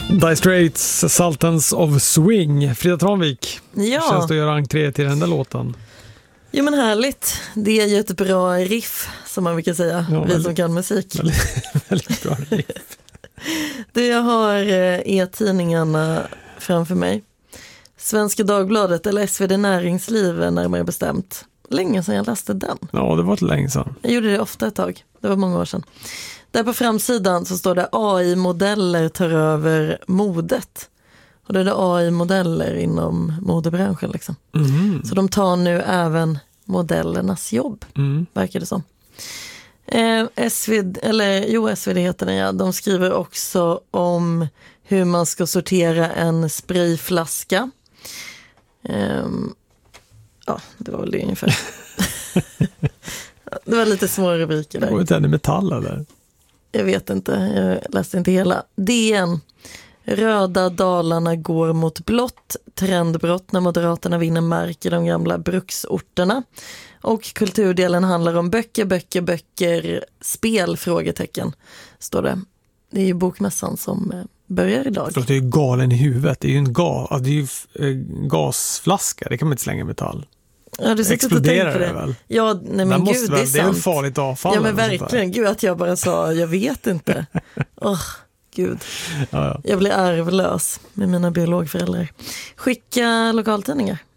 Dire Straits, Sultans of Swing. Frida Tranvik. Ja. Känns det att göra entré till den där låten? Jo, men härligt. Det är ju ett bra riff, som man brukar säga. Ja, vi som kan musik. Väldigt bra riff. Jag har e-tidningarna framför mig. Svenska Dagbladet eller SvD Näringsliv närmare bestämt. Länge sedan jag läste den. Ja, det var ett länge sedan. Jag gjorde det ofta ett tag. Det var många år sedan. Där på framsidan så står det AI-modeller tar över modet. Och det är AI-modeller inom modebranschen liksom. Mm. Så de tar nu även modellernas jobb, verkar det som. SvD heter den, ja. De skriver också om hur man ska sortera en sprayflaska. Ja, det var väl det ungefär. Det var lite små rubriker där. Det var inte en metall eller? Jag vet inte, jag läste inte hela. DN. Röda Dalarna går mot blått. Trendbrott när Moderaterna vinner mark i de gamla bruksorterna. Och kulturdelen handlar om böcker, spel, frågetecken, står det. Det är ju bokmässan som börjar idag. Det är ju galen i huvudet. Det är ju gasflaska, det kan man inte slänga i metall. Ja, du exploderar det väl? Ja, nej men gud, det är sant. Det är väl farligt avfall. Ja, men verkligen. Gud, att jag bara sa, jag vet inte. Gud. Ja. Jag blir ärvlös med mina biologföräldrar. Skicka lokaltidningar.